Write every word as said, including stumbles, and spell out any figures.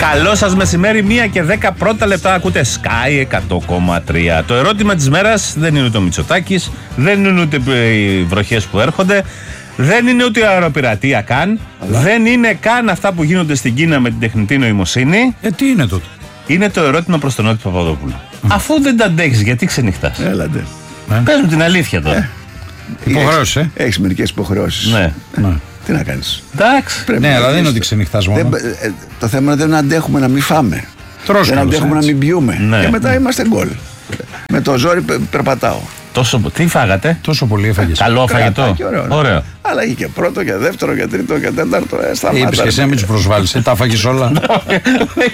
Καλό σας μεσημέρι, μία και δέκα πρώτα λεπτά ακούτε Sky εκατό κόμμα τρία. Το ερώτημα της μέρας δεν είναι ούτε ο Μητσοτάκης, δεν είναι ούτε οι βροχές που έρχονται, δεν είναι ούτε η αεροπειρατεία καν, αλλά δεν είναι καν αυτά που γίνονται στην Κίνα με την τεχνητή νοημοσύνη. Ε, τι είναι τότε? Είναι το ερώτημα προς τον Νότι Παπαδόπουλο. Mm. Αφού δεν τα αντέχεις, γιατί ξενυχτάς? Έλατε. Ε. Πες μου την αλήθεια τώρα. Ε. Υποχρεώσεις, ε. Έχεις μερικές υποχρεώσεις. Ναι. ναι. Τι να κάνεις? Εντάξει. Ναι, αλλά δεν είναι ότι ξενυχτάς μόνο. Δεν, ε, το θέμα είναι δεν αντέχουμε να μην φάμε. Τρως δεν αντέχουμε έτσι. να μην πιούμε. Ναι. Και μετά είμαστε γκολ. Με το ζόρι πε, περπατάω. Τόσο, τι φάγατε? Τόσο πολύ έφαγες. Καλό φαγητό. Ωραίο. Ωραίο. Αλλά είχε και πρώτο και δεύτερο και τρίτο και τέταρτο. Ε, Είπες και εσύ να μην τους προσβάλλεις. Ε, τα φάγεις όλα.